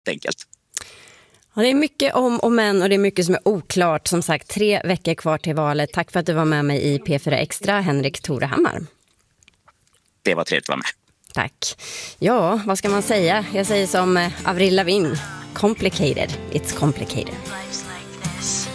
enkelt. Ja, det är mycket om och men och det är mycket som är oklart. Som sagt, 3 veckor kvar till valet. Tack för att du var med mig i P4 Extra, Henrik Torehammar. Det var trevligt att vara med. Tack. Ja, vad ska man säga? Jag säger som Avril Lavigne. Complicated. It's complicated.